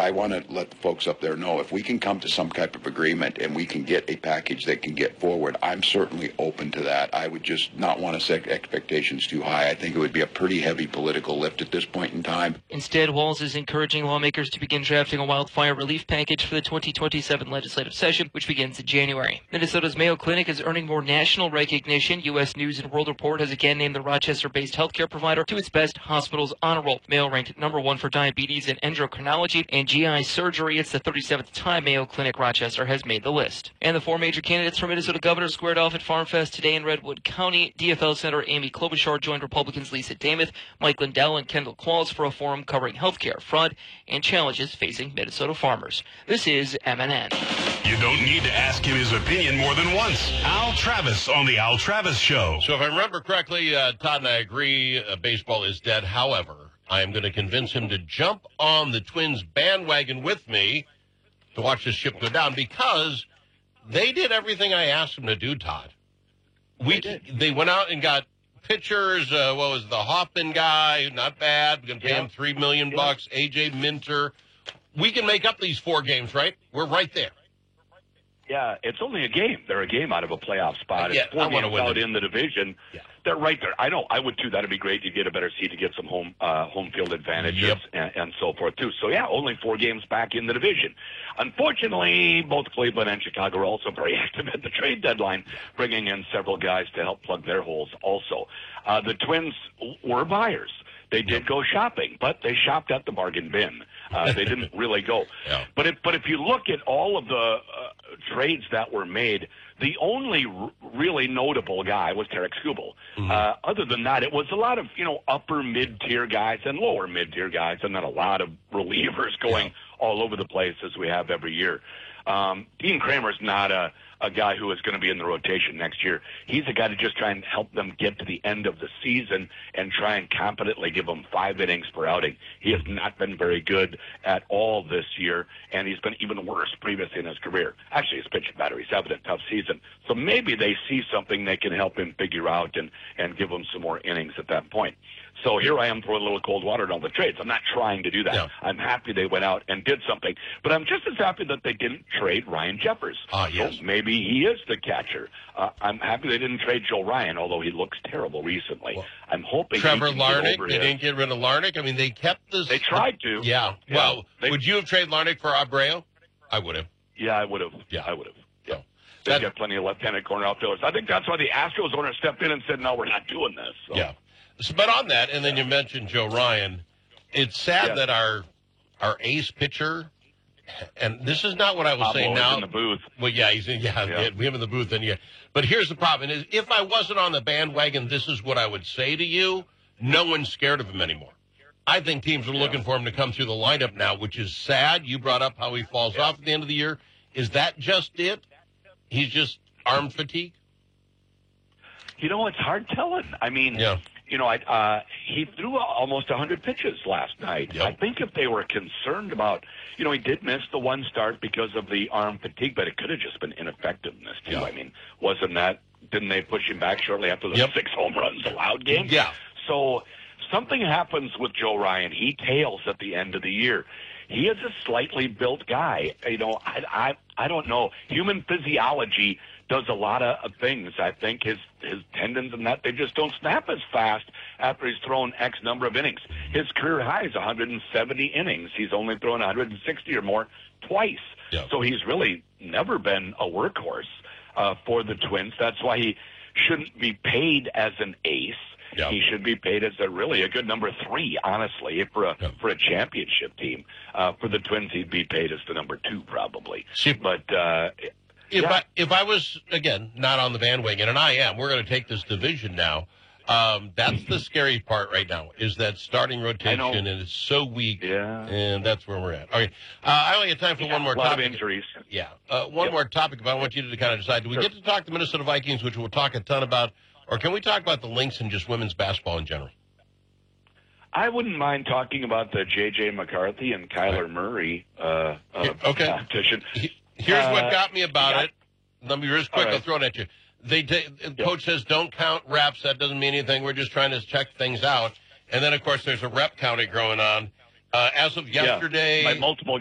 I want to let the folks up there know if we can come to some type of agreement and we can get a package that can get forward, I'm certainly open to that. I would just not want to set expectations too high. I think it would be a pretty heavy political lift at this point in time. Instead, Walz is encouraging lawmakers to begin drafting a wildfire relief package for the 2027 legislative session, which begins in January. Minnesota's Mayo Clinic is earning more national recognition. U.S. News & World Report has again named the Rochester-based healthcare provider to its best hospitals honor roll. Mayo ranked number 1 for diabetes and endocrinology and GI surgery. It's the 37th time Mayo Clinic Rochester has made the list. And the 4 major candidates for Minnesota governor squared off at Farm Fest today in Redwood County. DFL Senator Amy Klobuchar joined Republicans Lisa Damath, Mike Lindell, and Kendall Qualls for a forum covering healthcare, fraud, and challenges facing Minnesota farmers. This is MNN. You don't need to ask him his opinion more than once. Al Travis on the Al Travis Show. So if I remember correctly, Todd and I agree baseball is dead. However, I am going to convince him to jump on the Twins bandwagon with me to watch this ship go down because they did everything I asked them to do, Todd. They went out and got pitchers. What was the Hoffman guy? Not bad. We're going to pay him $3 million. AJ Minter. We can make up these 4 games, right? We're right there. Yeah, it's only a game. They're a game out of a playoff spot. It's 4 games out in the division. Yeah. They're right there. I know. I would too. That'd be great. You get a better seat to get some home field advantages and so forth too. So yeah, only 4 games back in the division. Unfortunately, both Cleveland and Chicago are also very active at the trade deadline, bringing in several guys to help plug their holes. Also, the Twins were buyers. They did go shopping, but they shopped at the bargain bin. They didn't really go. Yeah. But if you look at all of the trades that were made, the only really notable guy was Tarek Skubal. Other than that, it was a lot of upper mid-tier guys and lower mid-tier guys, and then a lot of relievers going all over the place as we have every year. Dean Kramer's not a guy who is going to be in the rotation next year. He's a guy to just try and help them get to the end of the season and try and competently give them 5 innings per outing. He has not been very good at all this year, and he's been even worse previously in his career. Actually, his pitching battery's having a tough season. So maybe they see something they can help him figure out and give him some more innings at that point. So here I am throwing a little cold water on all the trades. I'm not trying to do that. No. I'm happy they went out and did something. But I'm just as happy that they didn't trade Ryan Jeffers. Yes. So maybe he is the catcher. I'm happy they didn't trade Joe Ryan, although he looks terrible recently. Well, I'm hoping Trevor Larnach, they didn't get rid of Larnach. I mean, they kept this. They tried to. Yeah. Well, would you have traded Larnach for Abreu? I would have. Yeah, I would have. Yeah, I would have. Yeah. They've got plenty of left-handed corner outfielders. I think that's why the Astros owner stepped in and said, no, we're not doing this. So. Yeah. But on that, and then you mentioned Joe Ryan, it's sad that our ace pitcher, and this is not what I was saying now. In the booth. Well, yeah, we have him in the booth. But here's the problem: is if I wasn't on the bandwagon, this is what I would say to you. No one's scared of him anymore. I think teams are looking for him to come through the lineup now, which is sad. You brought up how he falls off at the end of the year. Is that just it? He's just arm fatigue? It's hard telling. I mean, he threw almost 100 pitches last night. Yep. I think if they were concerned about, he did miss the 1 start because of the arm fatigue, but it could have just been ineffectiveness, too. Yep. I mean, didn't they push him back shortly after the 6 home runs allowed game? Yeah. So something happens with Joe Ryan. He tails at the end of the year. He is a slightly built guy. I don't know. Human physiology does a lot of things. I think his tendons and that, they just don't snap as fast after he's thrown X number of innings. His career high is 170 innings. He's only thrown 160 or more twice. Yeah. So he's really never been a workhorse for the Twins. That's why he shouldn't be paid as an ace. Yep. He should be paid as a good number 3, honestly, for a championship team. For the Twins, he'd be paid as the number 2, probably. But if I was, again, not on the bandwagon, and I am, we're going to take this division now. That's the scary part right now, is that starting rotation, and it's so weak, and that's where we're at. Okay, I only have time for one more topic. A lot of injuries. Yeah, one more topic, but I want you to kind of decide. Do we get to talk the Minnesota Vikings, which we'll talk a ton about, or can we talk about the Lynx and just women's basketball in general? I wouldn't mind talking about the J.J. McCarthy and Kyler Murray competition. Here's what got me about it. Let me be real quick. I'll throw it at you. Coach says don't count reps. That doesn't mean anything. We're just trying to check things out. And then, of course, there's a rep counting going on. As of yesterday, by multiple